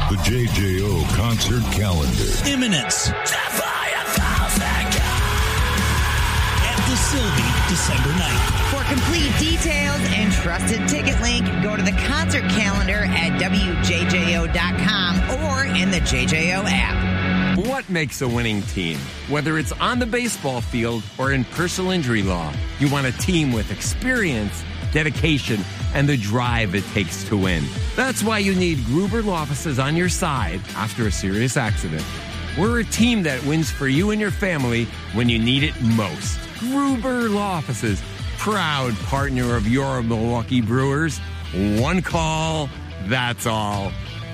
The JJO concert calendar. Imminence. At the Sylvie, December 9th. For complete details and trusted ticket link, go to the concert calendar at WJJO.com or in the JJO app. What makes a winning team? Whether it's on the baseball field or in personal injury law, you want a team with experience, dedication, and the drive it takes to win. That's why you need Gruber Law Offices on your side after a serious accident. We're a team that wins for you and your family when you need it most. Gruber Law Offices, proud partner of your Milwaukee Brewers. One call, that's all.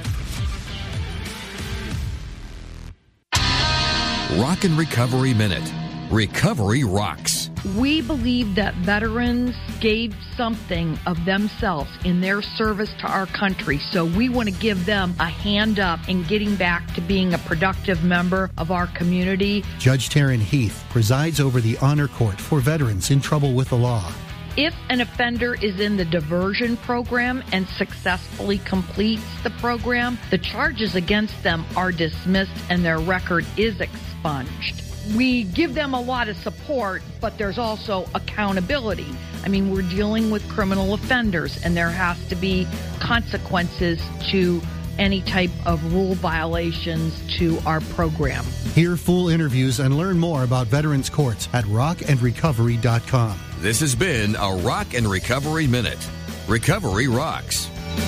Rock and Recovery Minute. Recovery rocks. We believe that veterans gave something of themselves in their service to our country, so we want to give them a hand up in getting back to being a productive member of our community. Judge Taryn Heath presides over the honor court for veterans in trouble with the law. If an offender is in the diversion program and successfully completes the program, the charges against them are dismissed and their record is expunged. We give them a lot of support, but there's also accountability. I mean, we're dealing with criminal offenders, and there has to be consequences to any type of rule violations to our program. Hear full interviews and learn more about veterans courts at rockandrecovery.com. This has been a Rock and Recovery Minute. Recovery rocks.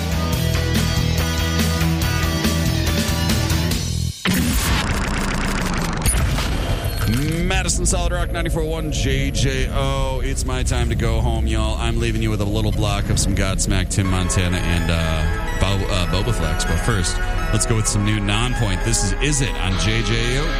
Madison Solid Rock 94.1 JJO. It's my time to go home, y'all. I'm leaving you with a little block of some Godsmack, Tim Montana, and Boba Flex. But first, let's go with some new non-point. This is It on JJO.